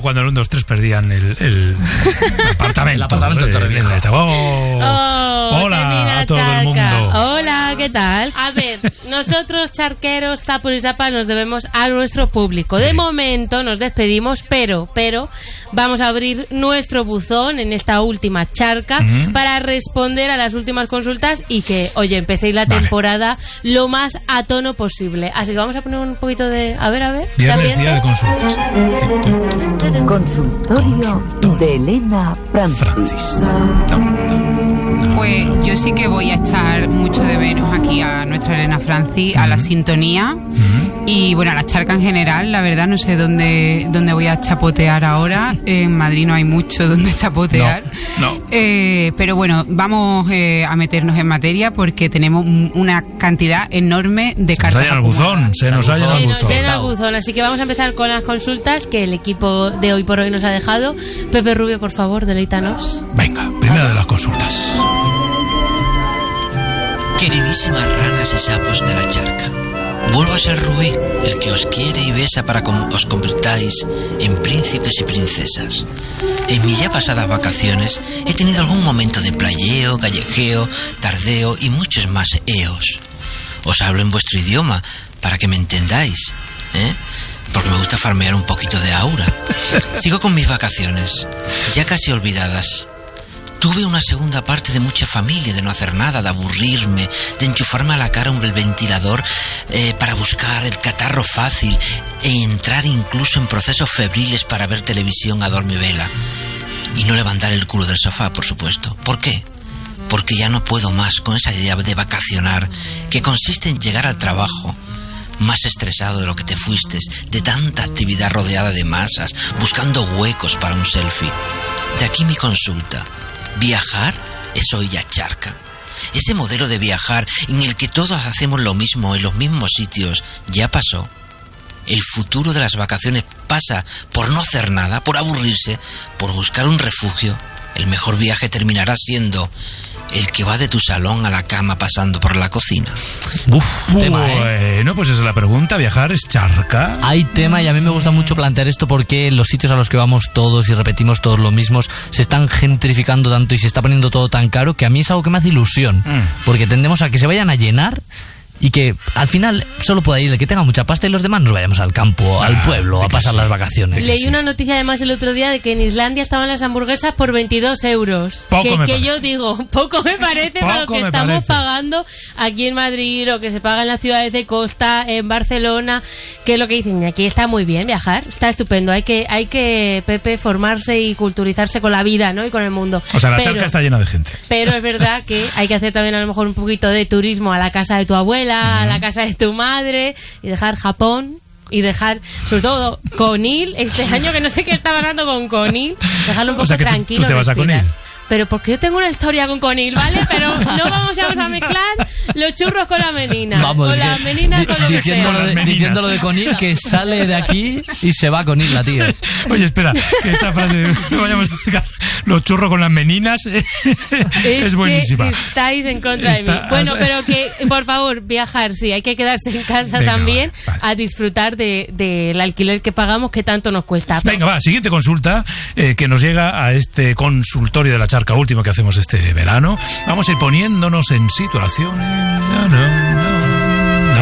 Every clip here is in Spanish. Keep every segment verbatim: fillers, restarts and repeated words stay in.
cuando el uno, dos, tres perdían el, el apartamento. El apartamento eh, en esta. Oh, Oh, hola a todo charca. el mundo. Hola, ¿qué tal? A ver, nosotros charqueros, tapos y zapas nos debemos a nuestro público. De Sí. momento nos despedimos, pero, pero vamos a abrir nuestro buzón en esta última charca Ujú. para responder a las últimas consultas y que, oye, empecéis la Vale. temporada lo más a tono posible. Así que vamos a poner un poquito de... A ver, a ver. Viernes, ¿Está día de bien? consultas. Consultorio de Elena Francis. Francis. Dum, dum, dum. Pues yo sí que voy a echar mucho de menos aquí a nuestra Elena Francis, a la sintonía Ujú. y bueno, a la charca en general. La verdad no sé dónde, dónde voy a chapotear ahora. En Madrid no hay mucho donde chapotear. No, no. Eh, pero bueno, vamos eh, a meternos en materia porque tenemos un- una cantidad enorme de Se nos cartas ha llenado el acumuladas. buzón. Se nos ha llenado Se el nos buzón. llena el buzón, así que vamos a empezar con las consultas que el equipo de hoy por hoy nos ha dejado. Pepe Rubio, por favor, deleítanos. Venga, primera de las consultas. Queridísimas ranas y sapos de la charca, vuelvo a ser Rubí, el que os quiere y besa para que os convirtáis en príncipes y princesas. En mis ya pasadas vacaciones he tenido algún momento de playeo, callejeo, tardeo y muchos más eos. Os hablo en vuestro idioma para que me entendáis, ¿eh? Porque me gusta farmear un poquito de aura. Sigo con mis vacaciones, ya casi olvidadas. Tuve una segunda parte de mucha familia, de no hacer nada, de aburrirme, de enchufarme a la cara un ventilador eh, para buscar el catarro fácil e entrar incluso en procesos febriles para ver televisión a dormivela. Y no levantar el culo del sofá, por supuesto. ¿Por qué? Porque ya no puedo más con esa idea de vacacionar, que consiste en llegar al trabajo más estresado de lo que te fuiste, de tanta actividad rodeada de masas, buscando huecos para un selfie. De aquí mi consulta. ¿Viajar es hoy ya charca? Ese modelo de viajar en el que todos hacemos lo mismo en los mismos sitios ya pasó. El futuro de las vacaciones pasa por no hacer nada, por aburrirse, por buscar un refugio. El mejor viaje terminará siendo el que va de tu salón a la cama pasando por la cocina. Uf, tema, ¿eh? Bueno, pues esa es la pregunta. ¿Viajar es charca? Hay tema y a mí me gusta mucho plantear esto porque los sitios a los que vamos todos y repetimos todos los mismos se están gentrificando tanto y se está poniendo todo tan caro que a mí es algo que me hace ilusión. Mm. Porque tendemos a que se vayan a llenar y que al final solo pueda ir el que tenga mucha pasta y los demás nos vayamos al campo, Ah, al pueblo, de a que pasar sí. las vacaciones. Sí. Leí una noticia además el otro día de que en Islandia estaban las hamburguesas por veintidós euros. Poco que me que parece. yo digo, poco me parece para lo Poco que me estamos parece. pagando aquí en Madrid o que se paga en las ciudades de costa, en Barcelona, que es lo que dicen. Aquí está muy bien viajar, está estupendo. Hay que, hay que Pepe, formarse y culturizarse con la vida, ¿no? Y con el mundo. O sea, la Pero- charca está llena de gente. Pero es verdad que hay que hacer también a lo mejor un poquito de turismo a la casa de tu abuela, a la casa de tu madre y dejar Japón y dejar, sobre todo, Conil, este año que no sé qué está pasando con Conil, dejarlo un O poco sea, que tú- tranquilo. tú te vas a respirar. Conil. Pero porque yo tengo una historia con Conil, ¿vale? Pero no vamos a, vamos a mezclar los churros con la menina. Vamos, con que la menina di- con lo que diciéndolo, sea. de, Meninas. diciéndolo de Conil, que sale de aquí y se va con Conil, la tía. Oye, espera, que esta frase de no vayamos a explicar los churros con las meninas eh, es, Es buenísima. que estáis en contra de Está- mí. Bueno, pero que, por favor, viajar, sí, hay que quedarse en casa Venga, también vale, vale. a disfrutar de- del alquiler que pagamos que tanto nos cuesta. Venga, va, siguiente consulta eh, que nos llega a este consultorio de la charca último que hacemos este verano. Vamos a ir poniéndonos en situaciones. No, no, no,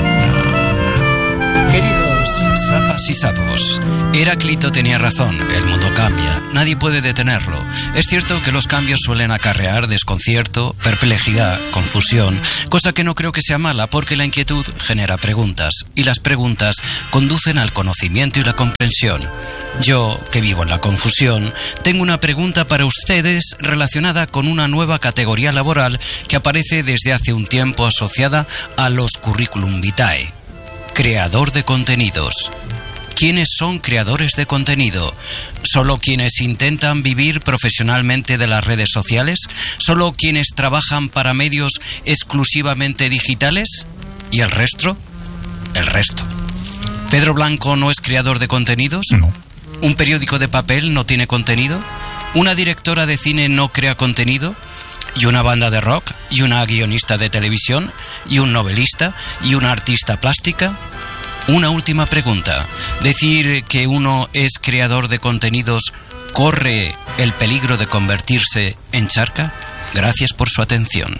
no, no. Queridos sapas y sapos, Heráclito tenía razón, el mundo cambia, nadie puede detenerlo. Es cierto que los cambios suelen acarrear desconcierto, perplejidad, confusión, cosa que no creo que sea mala porque la inquietud genera preguntas y las preguntas conducen al conocimiento y la comprensión. Yo, que vivo en la confusión, tengo una pregunta para ustedes relacionada con una nueva categoría laboral que aparece desde hace un tiempo asociada a los curriculum vitae. Creador de contenidos. ¿Quiénes son creadores de contenido? ¿Solo quienes intentan vivir profesionalmente de las redes sociales? ¿Solo quienes trabajan para medios exclusivamente digitales? ¿Y el resto? El resto. ¿Pedro Blanco no es creador de contenidos? No. ¿Un periódico de papel no tiene contenido? ¿Una directora de cine no crea contenido? ¿Y una banda de rock? ¿Y una guionista de televisión? ¿Y un novelista? ¿Y una artista plástica? Una última pregunta. ¿Decir que uno es creador de contenidos corre el peligro de convertirse en charca? Gracias por su atención.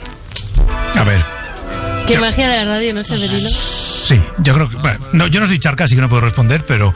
A ver. Qué yo... magia de la radio, ¿no, Severino? Sí, yo creo que... Bueno, no, yo no soy charca, así que no puedo responder, pero...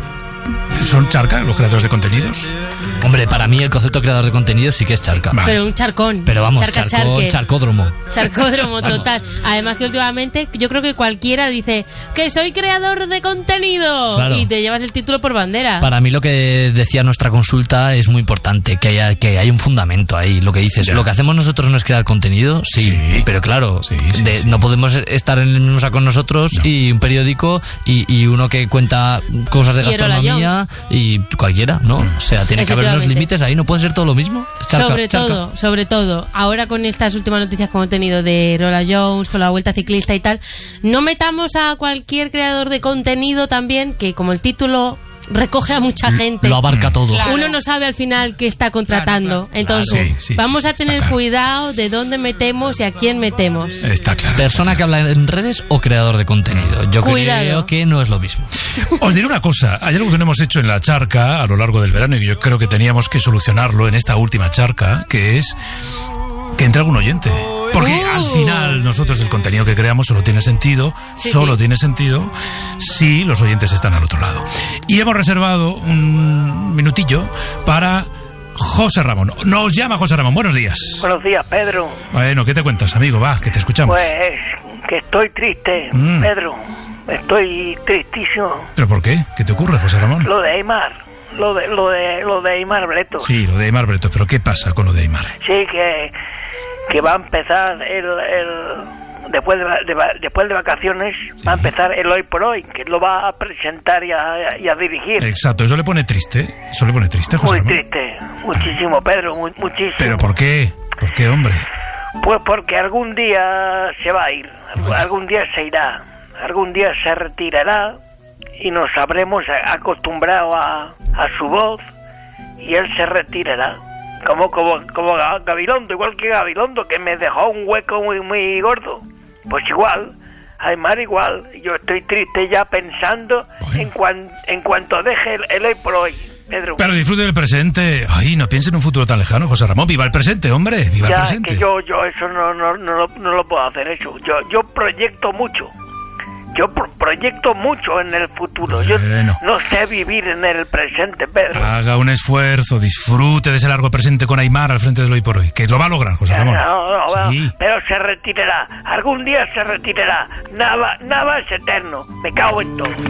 ¿Son charca los creadores de contenidos? Hombre, para mí el concepto de creador de contenidos sí que es charca. Vale. Pero un charcón. Pero vamos, charca, charcón, charque. charcódromo. Charcódromo total. Además que últimamente yo creo que cualquiera dice que soy creador de contenido Claro. y te llevas el título por bandera. Para mí lo que decía nuestra consulta es muy importante, que haya, que hay un fundamento ahí. Lo que dices, Ya. lo que hacemos nosotros no es crear contenido, sí, Sí. pero claro, Sí, sí, de- sí. no podemos estar en el mismo saco con nosotros No. y un periódico y, y uno que cuenta cosas de Y Erola gastronomía y cualquiera, ¿no? O sea, tiene que haber unos Efectivamente. límites ahí, no puede ser todo lo mismo. Es charca, sobre charca. todo, sobre todo, ahora con estas últimas noticias que hemos tenido de Rola Jones, con la Vuelta Ciclista y tal, no metamos a cualquier creador de contenido también, que como el título recoge a mucha gente, Lo abarca todo. Claro. uno no sabe al final qué está contratando. Claro, claro. Entonces, Claro, sí, sí, vamos sí, a sí, tener está claro. cuidado de dónde metemos y a quién metemos. Está claro. Persona que habla en redes o creador de contenido. Yo Cuidado. creo que no es lo mismo. Os diré una cosa, hay algo que no hemos hecho en la charca a lo largo del verano y que yo creo que teníamos que solucionarlo en esta última charca, que es que entre algún oyente. Porque Uh. al final nosotros el contenido que creamos solo tiene sentido, Sí, solo sí. tiene sentido si los oyentes están al otro lado. Y hemos reservado un minutillo para José Ramón. Nos llama José Ramón, buenos días. Buenos días, Pedro. Bueno, ¿qué te cuentas, amigo? Va, que te escuchamos. Pues que estoy triste, Mm. Pedro. Estoy tristísimo. ¿Pero por qué? ¿Qué te ocurre, José Ramón? Lo de Aymar, lo de lo de lo de Aymar Bretos. Sí, lo de Aymar Bretos, pero ¿qué pasa con lo de Aymar? Sí, que que va a empezar el, el después de, va- de va- después de vacaciones va a empezar el Hoy por Hoy, que lo va a presentar y a, y a dirigir. Exacto, eso le pone triste. Eso le pone triste, José Muy Ramón. triste, muchísimo, Pedro, muy, muchísimo. ¿Pero por qué? ¿Por qué, hombre? Pues porque algún día se va a ir, Bueno. algún día se irá, algún día se retirará y nos habremos a- acostumbrado a, a su voz y él se retirará. Como como como Ga- Gabilondo, igual que Gabilondo, que me dejó un hueco muy muy gordo. Pues igual, Aymar igual. Yo estoy triste ya pensando Bueno. en, cuan, en cuanto deje el, el Hoy por Hoy, Pedro. Pero disfrute del presente. Ay, no piense en un futuro tan lejano, José Ramón. Viva el presente, hombre. Viva el Ya, presente. que yo, yo eso no, no, no, lo- no lo puedo hacer eso. Yo, yo proyecto mucho. Yo pro- proyecto mucho en el futuro. Bueno. Yo no sé vivir en el presente, Pedro. Haga un esfuerzo, disfrute de ese largo presente con Aymar al frente del Hoy por Hoy. Que lo va a lograr, José Ramón. No, no, no, Sí. pero se retirará. Algún día se retirará. Nada, nada es eterno. Me cago en todo.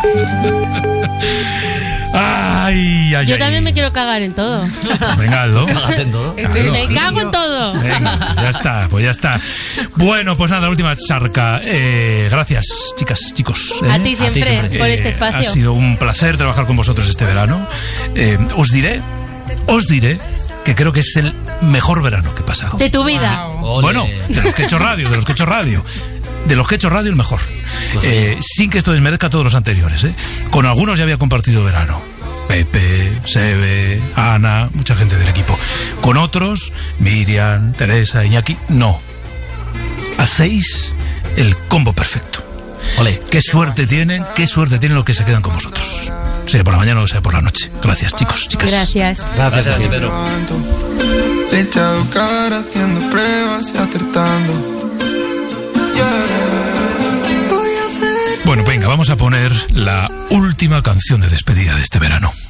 Ay, ay, Yo ay. también me quiero cagar en todo. Venga, hazlo. Cágate en todo. Claro. Me cago en todo. Venga, ya está, pues ya está. Bueno, pues nada, última charca. Eh, gracias, chicas, chicos. ¿eh? A ti siempre, siempre. por este Eh, espacio. Ha sido un placer trabajar con vosotros este verano. Eh, os diré, os diré que creo que es el mejor verano que he pasado. De tu vida. Wow. Ole. Bueno, de los que he hecho radio, de los que he hecho radio. De los que he hecho radio, el mejor. Pues Eh, sin que esto desmerezca a todos los anteriores. ¿eh? Con algunos ya había compartido verano. Pepe, Sebe, Ana, mucha gente del equipo. Con otros, Miriam, Teresa, Iñaki, no. Hacéis el combo perfecto. Ole. Qué suerte tienen, qué suerte tienen los que se quedan con vosotros. Sea por la mañana o sea por la noche. Gracias, chicos, chicas. Gracias. Gracias a ti, Pedro. Le he echado cara haciendo pruebas y acertando. Yeah. Voy a hacer Bueno, venga, vamos a poner la última canción de despedida de este verano.